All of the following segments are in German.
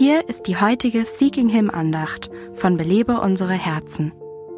Hier ist die heutige Seeking Him Andacht von Belebe unsere Herzen.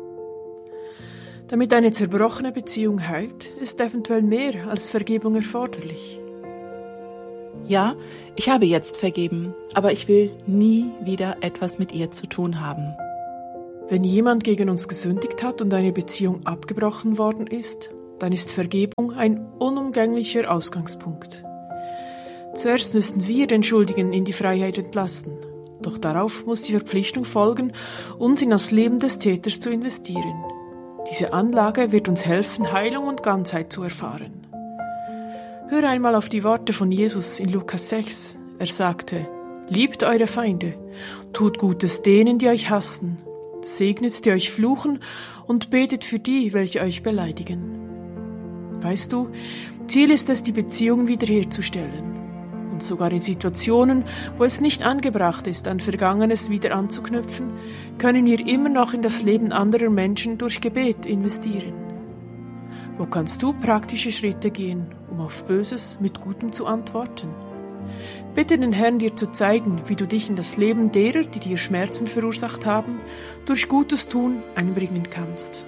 Damit eine zerbrochene Beziehung heilt, ist eventuell mehr als Vergebung erforderlich. Ja, ich habe jetzt vergeben, aber ich will nie wieder etwas mit ihr zu tun haben. Wenn jemand gegen uns gesündigt hat und eine Beziehung abgebrochen worden ist, dann ist Vergebung ein unumgänglicher Ausgangspunkt. Zuerst müssten wir den Schuldigen in die Freiheit entlassen, doch darauf muss die Verpflichtung folgen, uns in das Leben des Täters zu investieren. Diese Anlage wird uns helfen, Heilung und Ganzheit zu erfahren. Hör einmal auf die Worte von Jesus in Lukas 6. Er sagte: Liebt eure Feinde, tut Gutes denen, die euch hassen, segnet, die euch fluchen, und betet für die, welche euch beleidigen. Weißt du, Ziel ist es, die Beziehung wiederherzustellen. Und sogar in Situationen, wo es nicht angebracht ist, an Vergangenes wieder anzuknüpfen, können wir immer noch in das Leben anderer Menschen durch Gebet investieren. Wo kannst du praktische Schritte gehen, um auf Böses mit Gutem zu antworten? Bitte den Herrn, dir zu zeigen, wie du dich in das Leben derer, die dir Schmerzen verursacht haben, durch Gutes tun einbringen kannst.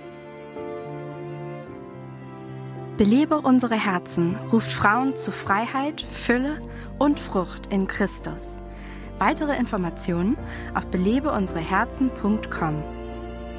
Belebe unsere Herzen ruft Frauen zu Freiheit, Fülle und Frucht in Christus. Weitere Informationen auf belebeunsereherzen.com.